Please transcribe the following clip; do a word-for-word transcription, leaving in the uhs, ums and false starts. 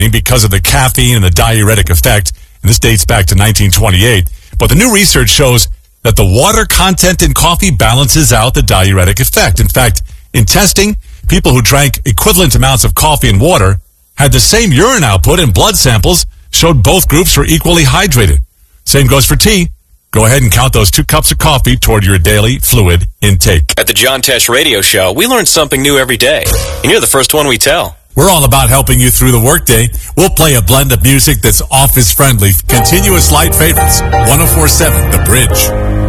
because of the caffeine and the diuretic effect, and this dates back to nineteen twenty-eight. But the new research shows that the water content in coffee balances out the diuretic effect. In fact, in testing, people who drank equivalent amounts of coffee and water had the same urine output, and blood samples showed both groups were equally hydrated. Same goes for tea. Go ahead and count those two cups of coffee toward your daily fluid intake. At the John Tesh Radio Show, we learn something new every day, and you're the first one we tell. We're all about helping you through the workday. We'll play a blend of music that's office-friendly. Continuous light favorites. one oh four point seven The Bridge.